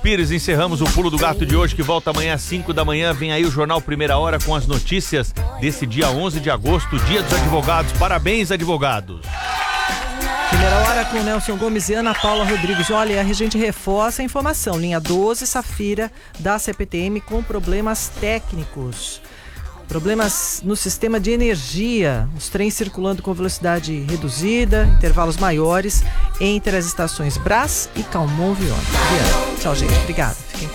Pires, encerramos o Pulo do Gato de hoje, que volta amanhã às 5 da manhã. Vem aí o Jornal Primeira Hora com as notícias desse dia 11 de agosto, Dia dos Advogados. Parabéns, advogados. Primeira Hora com Nelson Gomes e Ana Paula Rodrigues. Olha, a gente reforça a informação. Linha 12, Safira, da CPTM, com problemas técnicos. Problemas no sistema de energia. Os trens circulando com velocidade reduzida, intervalos maiores entre as estações Brás e Calmon Viana. Tchau, gente. Obrigada.